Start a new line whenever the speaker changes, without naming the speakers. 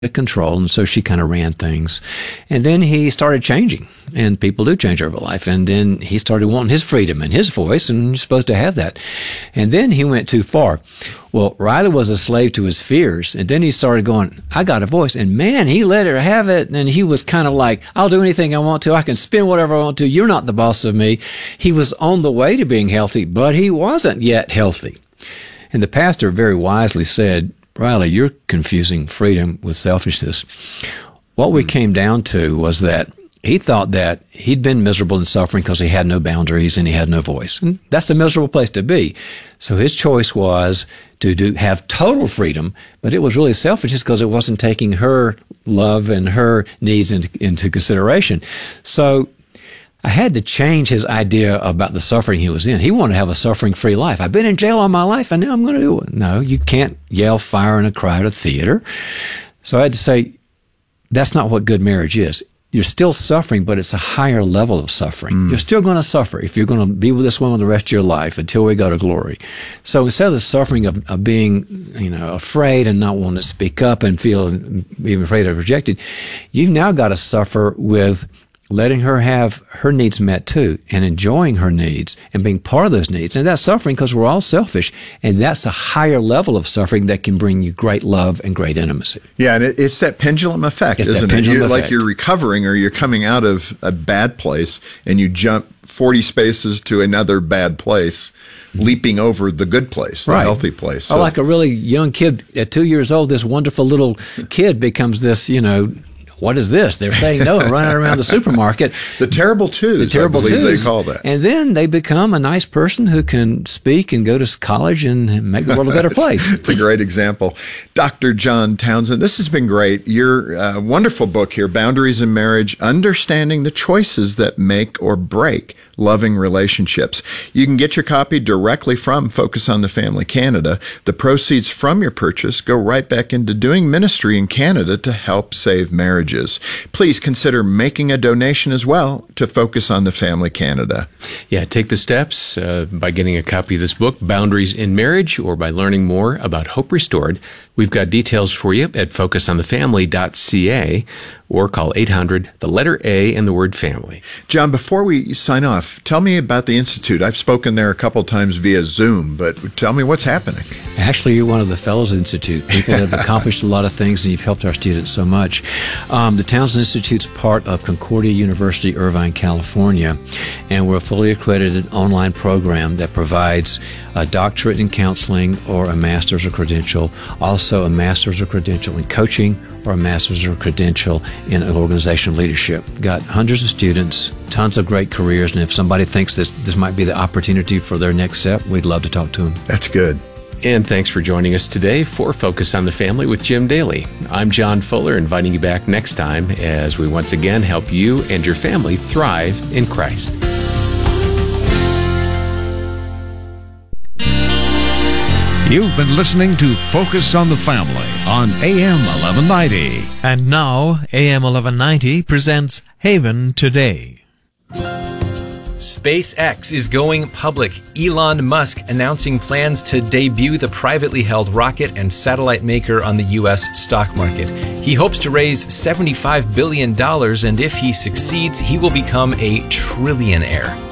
control, and so she kind of ran things. And then he started changing, and people do change over life. And then he started wanting his freedom and his voice, and you're supposed to have that. And then he went too far. Well, Riley was a slave to his fears, and then he started going, I got a voice. And man, he let her have it, and he was kind of like, I'll do anything I want to. I can spin whatever I want to. You're not the boss of me. He was on the way to being healthy, but he wasn't yet healthy. And the pastor very wisely said, Riley, you're confusing freedom with selfishness. What we came down to was that he thought that he'd been miserable and suffering because he had no boundaries and he had no voice. And that's a miserable place to be. So his choice was to have total freedom, but it was really selfish just because it wasn't taking her love and her needs into consideration. So I had to change his idea about the suffering he was in. He wanted to have a suffering-free life. I've been in jail all my life, and now I'm going to do it. No, you can't yell fire in a crowded theater. So I had to say, that's not what good marriage is. You're still suffering, but it's a higher level of suffering. You're still going to suffer if you're going to be with this woman the rest of your life until we go to glory. So instead of the suffering of being, afraid and not wanting to speak up and being afraid of rejected, you've now got to suffer with letting her have her needs met too, and enjoying her needs and being part of those needs. And that's suffering because we're all selfish, and that's a higher level of suffering that can bring you great love and great intimacy.
Yeah, and it's that pendulum effect, isn't it? Like you're recovering or you're coming out of a bad place and you jump 40 spaces to another bad place, leaping over the good place, the healthy place.
So, like a really young kid at 2 years old, this wonderful little kid becomes this, what is this? They're saying no and running around the supermarket.
The terrible twos, I believe they call that.
And then they become a nice person who can speak and go to college and make the world a better place.
It's a great example. Dr. John Townsend, this has been great. Your wonderful book here, Boundaries in Marriage, Understanding the Choices That Make or Break Loving Relationships. You can get your copy directly from Focus on the Family Canada. The proceeds from your purchase go right back into doing ministry in Canada to help save marriages. Please consider making a donation as well to Focus on the Family Canada.
Yeah, take the steps by getting a copy of this book, Boundaries in Marriage, or by learning more about Hope Restored. We've got details for you at focusonthefamily.ca, or call 800, the letter A and the word family.
John, before we sign off, tell me about the Institute. I've spoken there a couple times via Zoom, but tell me what's happening.
Actually, you're one of the Fellows Institute, people that have accomplished a lot of things, and you've helped our students so much. The Townsend Institute's part of Concordia University, Irvine, California, and we're a fully accredited online program that provides a doctorate in counseling or a master's or credential, also a master's or credential in coaching or a master's or credential in organizational leadership. Got hundreds of students, tons of great careers, and if somebody thinks this might be the opportunity for their next step, we'd love to talk to them.
That's good.
And thanks for joining us today for Focus on the Family with Jim Daly. I'm John Fuller, inviting you back next time as we once again help you and your family thrive in Christ.
You've been listening to Focus on the Family on AM 1190.
And now, AM 1190 presents Haven Today.
SpaceX is going public. Elon Musk announcing plans to debut the privately held rocket and satellite maker on the U.S. stock market. He hopes to raise $75 billion, and if he succeeds, he will become a trillionaire.